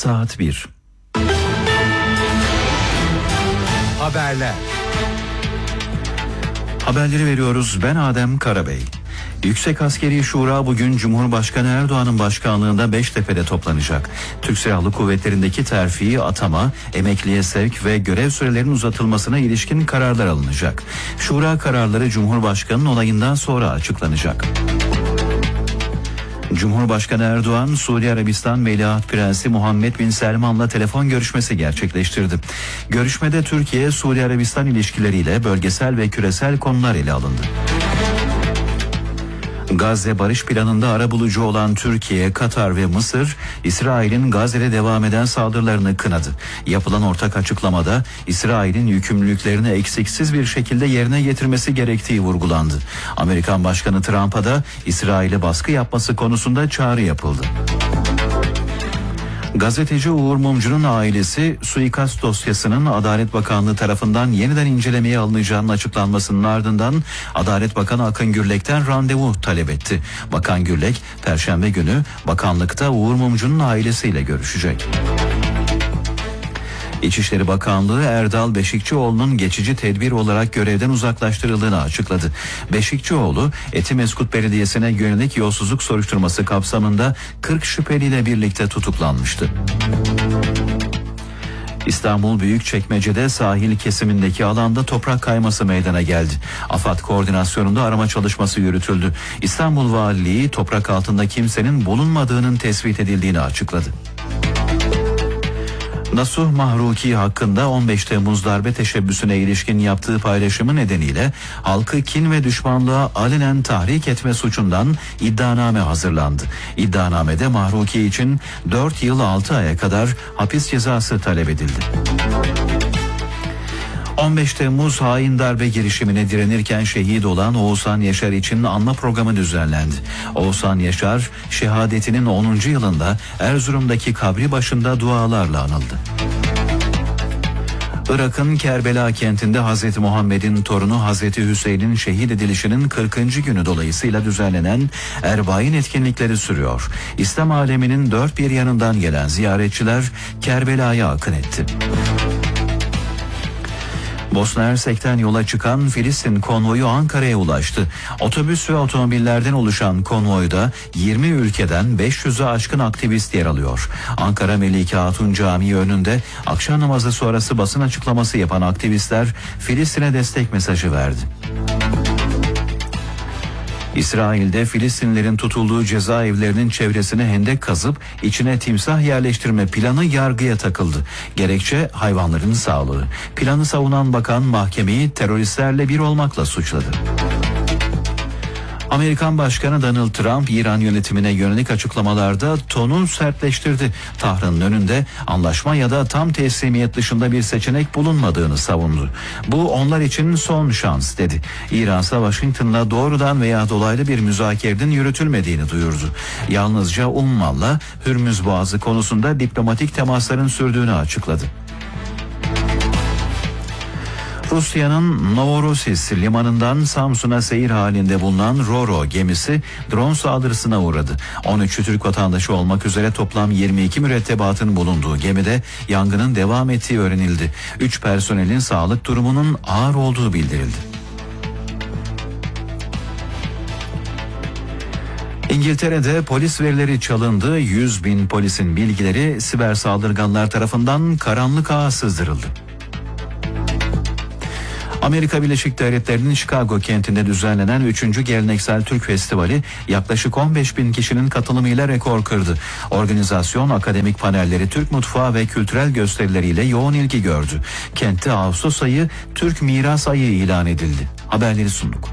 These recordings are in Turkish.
Saat 1. Haberler. Haberleri veriyoruz. Ben Adem Karabey. Yüksek Askeri Şura bugün Cumhurbaşkanı Erdoğan'ın başkanlığında Beştepe'de toplanacak. Türk Silahlı Kuvvetleri'ndeki terfi, atama, emekliye sevk ve görev sürelerinin uzatılmasına ilişkin kararlar alınacak. Şura kararları Cumhurbaşkanı'nın onayından sonra açıklanacak. Cumhurbaşkanı Erdoğan, Suudi Arabistan Veliaht Prensi Muhammed Bin Selman'la telefon görüşmesi gerçekleştirdi. Görüşmede Türkiye-Suudi Arabistan ilişkileriyle bölgesel ve küresel konular ele alındı. Gazze barış planında arabulucu olan Türkiye, Katar ve Mısır, İsrail'in Gazze'de devam eden saldırılarını kınadı. Yapılan ortak açıklamada İsrail'in yükümlülüklerini eksiksiz bir şekilde yerine getirmesi gerektiği vurgulandı. Amerikan Başkanı Trump'a da İsrail'e baskı yapması konusunda çağrı yapıldı. Gazeteci Uğur Mumcu'nun ailesi suikast dosyasının Adalet Bakanlığı tarafından yeniden incelemeye alınacağının açıklanmasının ardından Adalet Bakanı Akın Gürlek'ten randevu talep etti. Bakan Gürlek, Perşembe günü bakanlıkta Uğur Mumcu'nun ailesiyle görüşecek. İçişleri Bakanlığı Erdal Beşikçioğlu'nun geçici tedbir olarak görevden uzaklaştırıldığını açıkladı. Beşikçioğlu, Etimeskut Belediyesi'ne yönelik yolsuzluk soruşturması kapsamında 40 şüpheliyle birlikte tutuklanmıştı. İstanbul Büyükçekmece'de sahil kesimindeki alanda toprak kayması meydana geldi. AFAD koordinasyonunda arama çalışması yürütüldü. İstanbul Valiliği toprak altında kimsenin bulunmadığının tespit edildiğini açıkladı. Nasuh Mahruki hakkında 15 Temmuz darbe teşebbüsüne ilişkin yaptığı paylaşımı nedeniyle halkı kin ve düşmanlığa alenen tahrik etme suçundan iddianame hazırlandı. İddianamede Mahruki için 4 yıl 6 aya kadar hapis cezası talep edildi. 15 Temmuz hain darbe girişimine direnirken şehit olan Oğuzhan Yaşar için anma programı düzenlendi. Oğuzhan Yaşar, şehadetinin 10. yılında Erzurum'daki kabri başında dualarla anıldı. Irak'ın Kerbela kentinde Hazreti Muhammed'in torunu Hazreti Hüseyin'in şehit edilişinin 40. günü dolayısıyla düzenlenen Erbain etkinlikleri sürüyor. İslam aleminin dört bir yanından gelen ziyaretçiler Kerbela'ya akın etti. Bosna Hersek'ten yola çıkan Filistin konvoyu Ankara'ya ulaştı. Otobüs ve otomobillerden oluşan konvoyda 20 ülkeden 500'e aşkın aktivist yer alıyor. Ankara Melike Hatun Camii önünde akşam namazı sonrası basın açıklaması yapan aktivistler Filistin'e destek mesajı verdi. İsrail'de Filistinlilerin tutulduğu cezaevlerinin çevresine hendek kazıp içine timsah yerleştirme planı yargıya takıldı. Gerekçe hayvanların sağlığı. Planı savunan bakan mahkemeyi teröristlerle bir olmakla suçladı. Amerikan Başkanı Donald Trump, İran yönetimine yönelik açıklamalarda tonu sertleştirdi. Tahran'ın önünde anlaşma ya da tam teslimiyet dışında bir seçenek bulunmadığını savundu. Bu onlar için son şans dedi. İran ise Washington'la doğrudan veya dolaylı bir müzakerenin yürütülmediğini duyurdu. Yalnızca Umman'la Hürmüz Boğazı konusunda diplomatik temasların sürdüğünü açıkladı. Rusya'nın Novorossisk limanından Samsun'a seyir halinde bulunan Ro-Ro gemisi drone saldırısına uğradı. 13 Türk vatandaşı olmak üzere toplam 22 mürettebatın bulunduğu gemide yangının devam ettiği öğrenildi. 3 personelin sağlık durumunun ağır olduğu bildirildi. İngiltere'de polis verileri çalındı. 100.000 polisin bilgileri siber saldırganlar tarafından karanlık ağa sızdırıldı. Amerika Birleşik Devletleri'nin Chicago kentinde düzenlenen 3. Geleneksel Türk Festivali yaklaşık 15.000 kişinin katılımıyla rekor kırdı. Organizasyon akademik panelleri, Türk mutfağı ve kültürel gösterileriyle yoğun ilgi gördü. Kentte Ağustos ayı Türk Miras Ayı ilan edildi. Haberleri sunduk.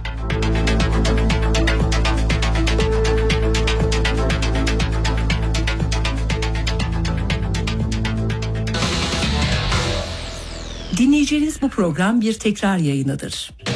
Dinleyeceğiniz bu program bir tekrar yayınıdır.